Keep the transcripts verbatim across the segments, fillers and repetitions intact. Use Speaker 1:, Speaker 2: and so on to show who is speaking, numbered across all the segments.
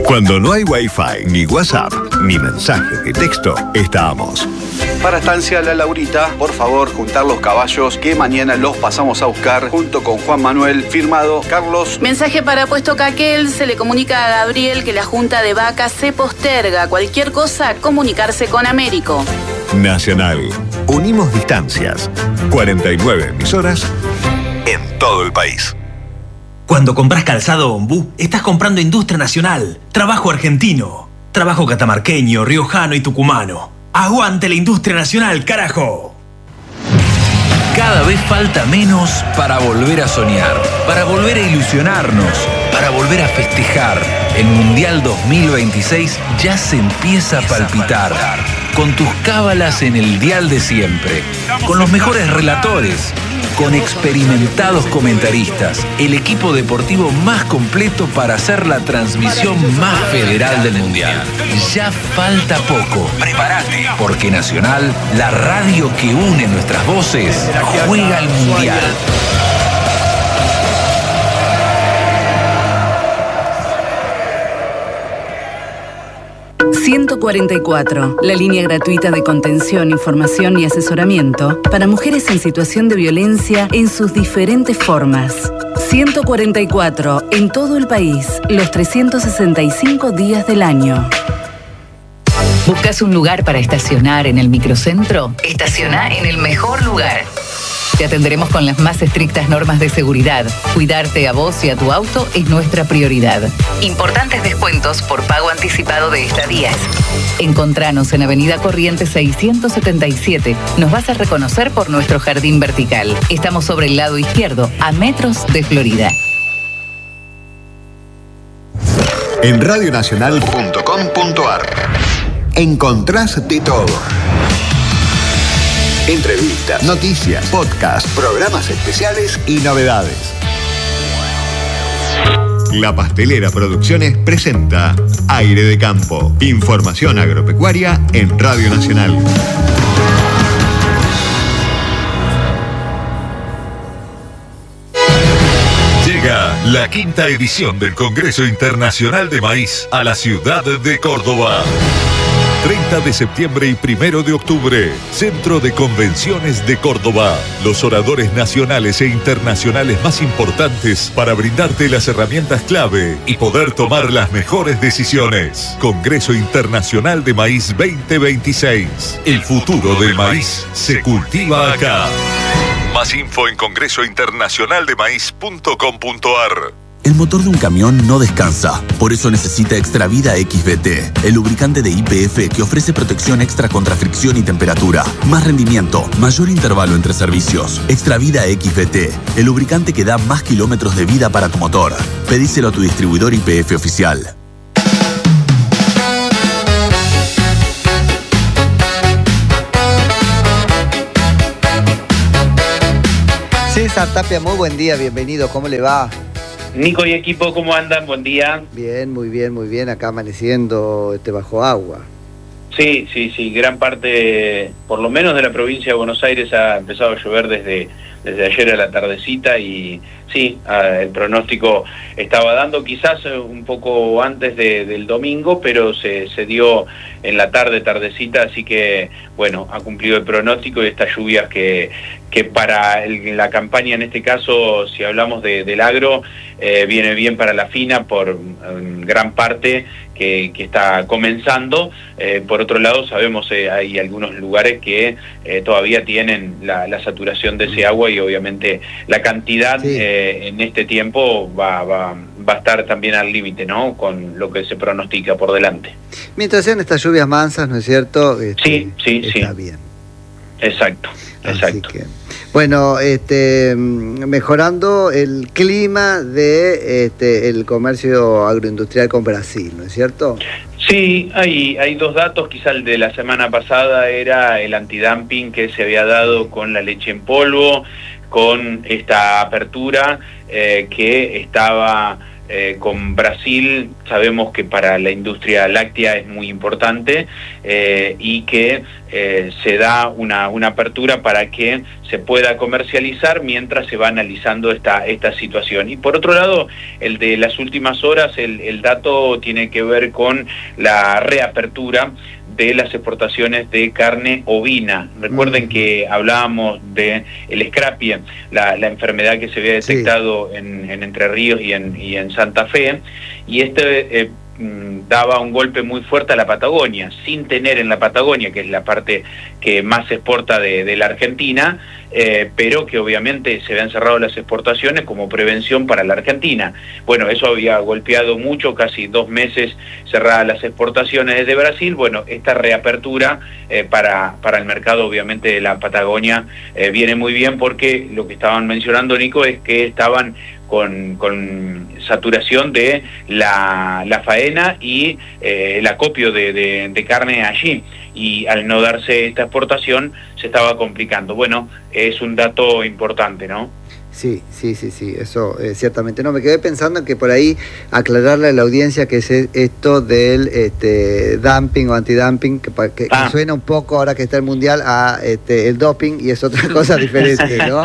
Speaker 1: Cuando no hay Wi-Fi, ni WhatsApp, ni mensaje de texto, estábamos.
Speaker 2: Para Estancia La Laurita, por favor, juntar los caballos que mañana los pasamos a buscar junto con Juan Manuel, firmado Carlos.
Speaker 3: Mensaje para Puesto Caquel, se le comunica a Gabriel que la junta de vacas se posterga. Cualquier cosa, comunicarse con Américo.
Speaker 1: Nacional. Unimos distancias. cuarenta y nueve emisoras en todo el país.
Speaker 4: Cuando compras calzado Ombú, estás comprando industria nacional, trabajo argentino, trabajo catamarqueño, riojano y tucumano. ¡Aguante la industria nacional, carajo!
Speaker 5: Cada vez falta menos para volver a soñar, para volver a ilusionarnos, para volver a festejar. El Mundial dos mil veintiséis ya se empieza a palpitar. Con tus cábalas en el dial de siempre, con los mejores relatores, con experimentados comentaristas, el equipo deportivo más completo para hacer la transmisión más federal del Mundial. Ya falta poco. Prepárate, porque Nacional, la radio que une nuestras voces, juega al Mundial.
Speaker 3: ciento cuarenta y cuatro, la línea gratuita de contención, información y asesoramiento para mujeres en situación de violencia en sus diferentes formas. ciento cuarenta y cuatro, en todo el país, los trescientos sesenta y cinco días del año.
Speaker 6: ¿Buscas un lugar para estacionar en el microcentro? Estaciona en el mejor lugar. Te atenderemos con las más estrictas normas de seguridad. Cuidarte a vos y a tu auto es nuestra prioridad. Importantes descuentos por pago anticipado de estadías. Encontranos en Avenida Corrientes seiscientos setenta y siete. Nos vas a reconocer por nuestro jardín vertical. Estamos sobre el lado izquierdo, a metros de Florida.
Speaker 1: En radionacional punto com punto ar encontrás de todo. Entrevistas, noticias, podcasts, programas especiales y novedades. La Pastelera Producciones presenta Aire de Campo. Información agropecuaria en Radio Nacional. Llega la quinta edición del Congreso Internacional de Maíz a la ciudad de Córdoba. treinta de septiembre y primero de octubre, Centro de Convenciones de Córdoba. Los oradores nacionales e internacionales más importantes para brindarte las herramientas clave y poder tomar las mejores decisiones. Congreso Internacional de Maíz veinte veintiséis. El futuro del maíz se cultiva acá. Más info en congreso internacional de maíz punto com punto ar.
Speaker 7: El motor de un camión no descansa, por eso necesita Extravida X B T, el lubricante de Y P F que ofrece protección extra contra fricción y temperatura, más rendimiento, mayor intervalo entre servicios. Extravida X B T, el lubricante que da más kilómetros de vida para tu motor. Pedíselo a tu distribuidor Y P F oficial.
Speaker 8: César Tapia, muy buen día, bienvenido, ¿cómo le va?
Speaker 9: Nico y equipo, ¿cómo andan? Buen día.
Speaker 8: Bien, muy bien, muy bien. Acá amaneciendo este, bajo agua.
Speaker 9: Sí, sí, sí. Gran parte, por lo menos de la provincia de Buenos Aires, ha empezado a llover desde, desde ayer a la tardecita y sí, el pronóstico estaba dando quizás un poco antes de, del domingo, pero se, se dio en la tarde, tardecita, así que, bueno, ha cumplido el pronóstico y estas lluvias que, que para el, la campaña, en este caso, si hablamos de, del agro, eh, viene bien para la fina por en gran parte que, que está comenzando. Eh, por otro lado, sabemos que eh, hay algunos lugares que eh, todavía tienen la, la saturación de ese agua y obviamente la cantidad sí. eh, en este tiempo va, va, va a estar también al límite, ¿no? Con lo que se pronostica por delante.
Speaker 8: Mientras sean estas lluvias mansas, ¿no es cierto? Este,
Speaker 9: sí, sí,
Speaker 8: está
Speaker 9: sí.
Speaker 8: bien.
Speaker 9: Exacto, exacto.
Speaker 8: Así que, bueno, este, mejorando el clima de este, el comercio agroindustrial con Brasil, ¿no es cierto?
Speaker 9: Sí, hay, hay dos datos. Quizá el de la semana pasada era el antidumping que se había dado con la leche en polvo, con esta apertura eh, que estaba eh, con Brasil sabemos que para la industria láctea es muy importante eh, y que eh, se da una, una apertura para que se pueda comercializar mientras se va analizando esta, esta situación. Y por otro lado, el de las últimas horas, el, el dato tiene que ver con la reapertura de las exportaciones de carne ovina. Recuerden que hablábamos de el Scrapie, la, la enfermedad que se había detectado sí. en, en Entre Ríos y en, y en Santa Fe, y este eh, daba un golpe muy fuerte a la Patagonia, sin tener en la Patagonia, que es la parte que más se exporta de, de la Argentina, eh, pero que obviamente se habían cerrado las exportaciones como prevención para la Argentina. Bueno, eso había golpeado mucho, casi dos meses cerradas las exportaciones desde Brasil. Bueno, esta reapertura eh, para, para el mercado obviamente de la Patagonia eh, viene muy bien, porque lo que estaban mencionando, Nico, es que estaban Con, con saturación de la, la faena y eh, el acopio de, de, de carne allí, y al no darse esta exportación se estaba complicando. Bueno, es un dato importante, ¿no?
Speaker 8: Sí, sí, sí, sí, eso eh, ciertamente. No, me quedé pensando en que por ahí aclararle a la audiencia que es esto del este, dumping o antidumping, que, que, ah. que suena un poco, ahora que está el Mundial, a este, el doping, y es otra cosa diferente, ¿no?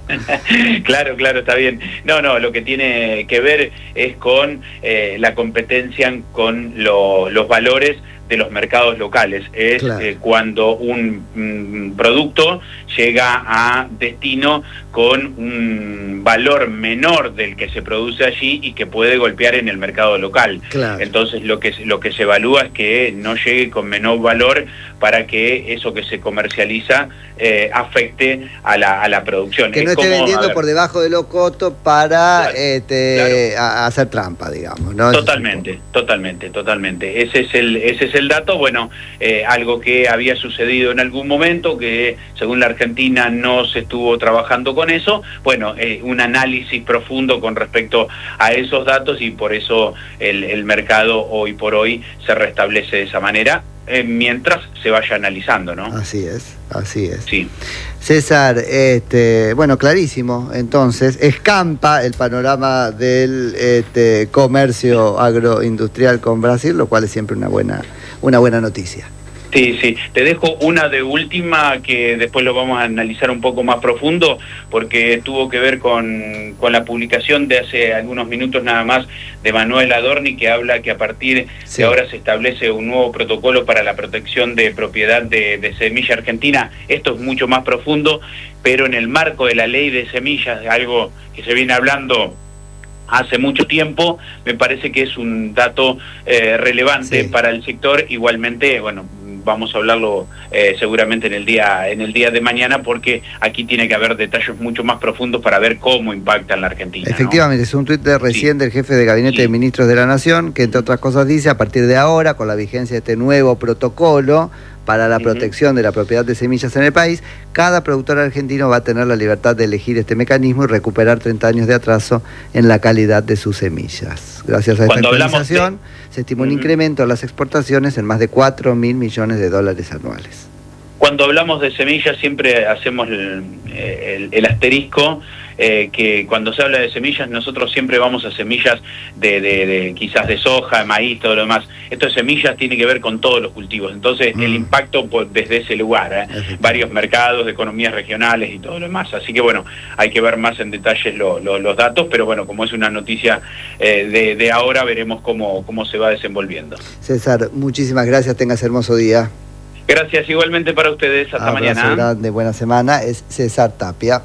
Speaker 9: Claro, claro, está bien. No, no, lo que tiene que ver es con eh, la competencia con lo, los valores de los mercados locales. Es claro. eh, cuando un mm, producto llega a destino con un valor menor del que se produce allí y que puede golpear en el mercado local. Claro. Entonces lo que, lo que se evalúa es que no llegue con menor valor para que eso que se comercializa eh, afecte a la, a la producción.
Speaker 8: Que
Speaker 9: es
Speaker 8: no esté
Speaker 9: como,
Speaker 8: vendiendo por debajo de lo coto para claro, este, claro. A, a hacer trampa, digamos, ¿no?
Speaker 9: Totalmente, totalmente, totalmente. Ese es el, ese es el dato. Bueno, eh, algo que había sucedido en algún momento, que según la Argentina no se estuvo trabajando con eso. Bueno, eh, un análisis profundo con respecto a esos datos, y por eso el, el mercado hoy por hoy se restablece de esa manera, eh, mientras se vaya analizando, ¿no?
Speaker 8: Así es, así es.
Speaker 9: Sí.
Speaker 8: César, este, bueno, clarísimo, entonces, escampa el panorama del este, comercio agroindustrial con Brasil, lo cual es siempre una buena, una buena noticia.
Speaker 9: Sí, sí. Te dejo una de última que después lo vamos a analizar un poco más profundo, porque tuvo que ver con, con la publicación de hace algunos minutos nada más de Manuel Adorni, que habla que a partir sí. de ahora se establece un nuevo protocolo para la protección de propiedad de, de semilla argentina. Esto es mucho más profundo, pero en el marco de la ley de semillas, algo que se viene hablando hace mucho tiempo, me parece que es un dato eh, relevante sí. para el sector. Igualmente, bueno, vamos a hablarlo eh, seguramente en el día en el día de mañana, porque aquí tiene que haber detalles mucho más profundos para ver cómo impacta en la Argentina.
Speaker 8: Efectivamente, ¿no? Es un tuit de recién sí. del jefe de Gabinete sí. de Ministros de la Nación, que entre otras cosas dice: a partir de ahora, con la vigencia de este nuevo protocolo para la protección de la propiedad de semillas en el país, cada productor argentino va a tener la libertad de elegir este mecanismo y recuperar treinta años de atraso en la calidad de sus semillas. Gracias a esta Cuando actualización, de... se estima un uh-huh. incremento en las exportaciones en más de cuatro mil millones de dólares anuales.
Speaker 9: Cuando hablamos de semillas siempre hacemos el, el, el asterisco, eh, que cuando se habla de semillas nosotros siempre vamos a semillas de, de, de quizás de soja, de maíz, todo lo demás. Esto de semillas tiene que ver con todos los cultivos, entonces mm. el impacto pues, desde ese lugar, ¿eh? varios mercados, economías regionales y todo lo demás. Así que bueno, hay que ver más en detalles lo, lo, los datos, pero bueno, como es una noticia eh, de, de ahora, veremos cómo, cómo se va desenvolviendo.
Speaker 8: César, muchísimas gracias, tengas hermoso día.
Speaker 9: Gracias, igualmente para ustedes. Hasta
Speaker 8: Abrazo
Speaker 9: mañana.
Speaker 8: Grande, buena semana. Es César Tapia.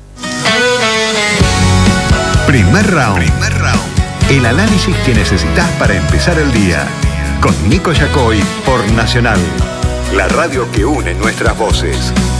Speaker 10: Primer round. Primer round. El análisis que necesitas para empezar el día. Con Nico Yacoy por Nacional. La radio que une nuestras voces.